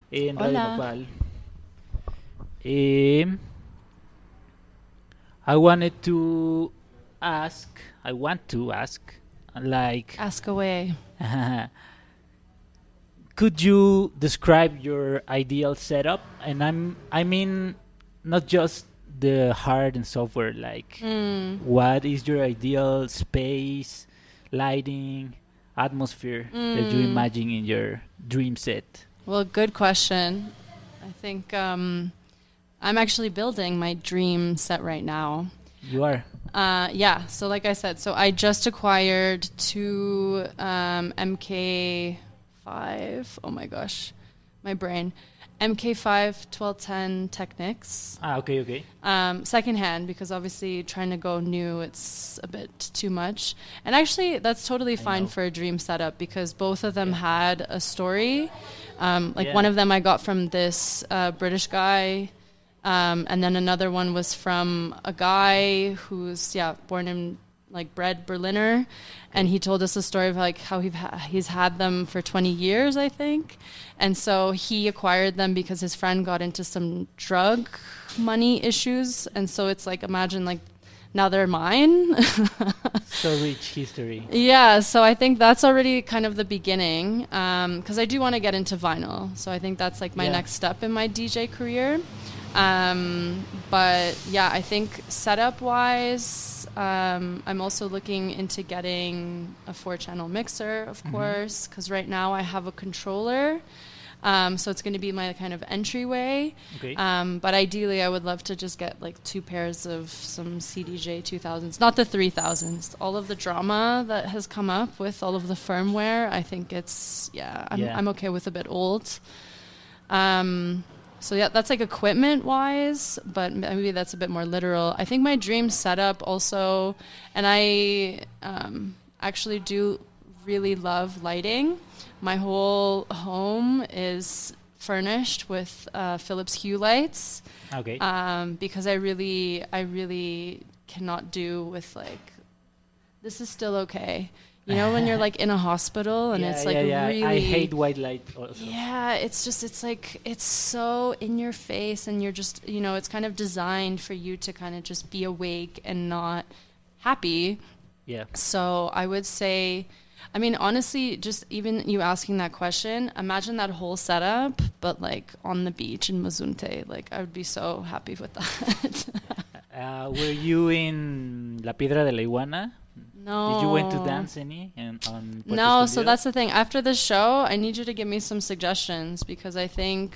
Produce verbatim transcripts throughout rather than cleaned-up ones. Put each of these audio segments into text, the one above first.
en Radio Hola. Nopal. Um, I wanted to ask, I want to ask, like, Ask away. could you describe your ideal setup? And I'm, I mean, not just the hard and software. Like, Mm. what is your ideal space, lighting, atmosphere that you Mm. imagine in your dream set? Well, good question. I think um, I'm actually building my dream set right now. You are. Uh, yeah, so like I said, so I just acquired two um, M K five. Oh my gosh, my brain. M K five twelve ten Technics. Ah, okay, okay. Um, secondhand, because obviously trying to go new, it's a bit too much. And actually, that's totally I fine know. for a dream setup because both of them Yeah. had a story. Um, like Yeah. one of them I got from this uh, British guy, um, and then another one was from a guy who's yeah born in like bred Berliner, and he told us a story of like how he ha- he's had them for twenty years, I think, and so he acquired them because his friend got into some drug money issues, and so it's like imagine like now they're mine. So rich history. Yeah, so I think that's already kind of the beginning because I do want to get into vinyl. So I think that's like my Yeah. next step in my D J career. Um, but yeah, I think setup wise, um, I'm also looking into getting a four channel mixer, of Mhm. course, because right now I have a controller. Um, so it's going to be my kind of entryway. Okay. Um, but ideally, I would love to just get like two pairs of some C D J two thousands, not the three thousands. All of the drama that has come up with all of the firmware, I think it's, yeah, I'm, Yeah. I'm okay with a bit old. Um, so yeah, that's like equipment wise, but maybe that's a bit more literal. I think my dream setup also, and I um, actually do really love lighting. My whole home is furnished with uh, Philips Hue lights Okay. um, because I really, I really cannot do with like, this is still okay. You know, when you're like in a hospital and yeah, it's like yeah, yeah. really. I hate white light also. Yeah, it's just, it's like, it's so in your face and you're just, you know, it's kind of designed for you to kind of just be awake and not happy. Yeah. So I would say, I mean, honestly, just even you asking that question, imagine that whole setup, but like on the beach in Mazunte. Like, I would be so happy with that. Uh, were you in La Piedra de la Iguana? No. Did you went to dance any and on Puerto No, so Escondido? that's the thing. After this show, I need you to give me some suggestions because I think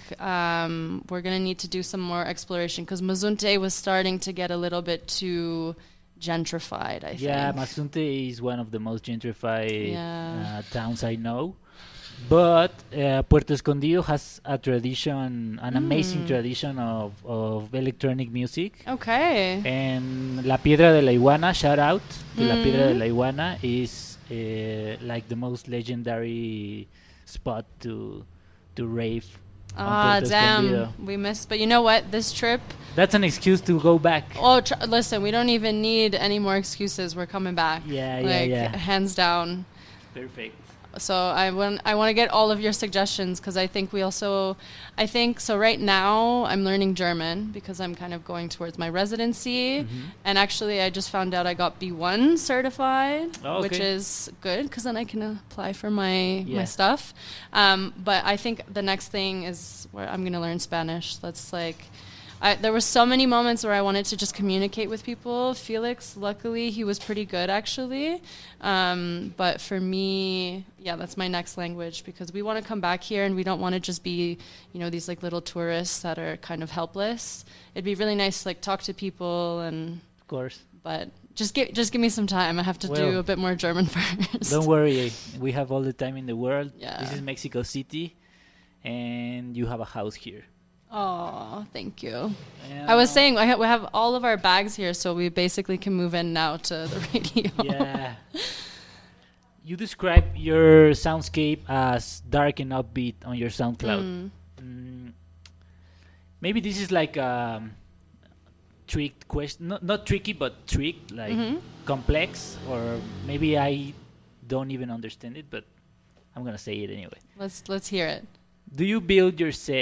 um, we're going to need to do some more exploration because Mazunte was starting to get a little bit too gentrified, I Yeah, think. Mazunte is one of the most gentrified Yeah. uh, towns I know. But uh, Puerto Escondido has a tradition, an amazing Mm. tradition of, of electronic music. Okay. And La Piedra de la Iguana, shout out to La Piedra de Mm. la Iguana, is uh, like the most legendary spot to to rave on Ah, Puerto damn. Escondido. We missed. But you know what? This trip. That's an excuse to go back. Oh, tr- listen, we don't even need any more excuses. We're coming back. Yeah, yeah, like, yeah. hands down. Perfect. So I want I want to get all of your suggestions because I think we also I think so right now I'm learning German because I'm kind of going towards my residency Mhm. and actually I just found out I got B one certified, Oh, which okay. is good because then I can apply for my Yeah. my stuff. Um, but I think the next thing is where I'm going to learn Spanish. That's like I, there were so many moments where I wanted to just communicate with people. Felix, luckily, he was pretty good, actually. Um, but for me, yeah, that's my next language because we want to come back here and we don't want to just be, you know, these like little tourists that are kind of helpless. It'd be really nice to like talk to people and, Of course. but just give just give me some time. I have to do Well, a bit more German first. Don't worry, we have all the time in the world. Yeah. This is Mexico City, and you have a house here. Oh, thank you. Yeah. I was saying I ha- we have all of our bags here, so we basically can move in now to the radio. Yeah. You describe your soundscape as dark and upbeat on your SoundCloud. Mm. Mm, maybe this is like a tricked question, not, not tricky, but tricked, like Mhm. complex, or maybe I don't even understand it, but I'm gonna say it anyway. Let's let's hear it. Do you build your set